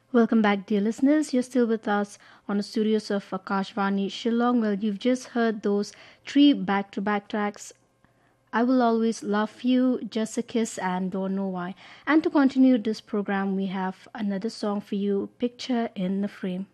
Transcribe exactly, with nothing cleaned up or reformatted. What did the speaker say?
Welcome back, dear listeners. You're still with us on the studios of Akashvani Shillong. Well, you've just heard those three back to back tracks: I Will Always Love You, Just a Kiss, and Don't Know Why. And to continue this program, we have another song for you, Picture in the Frame.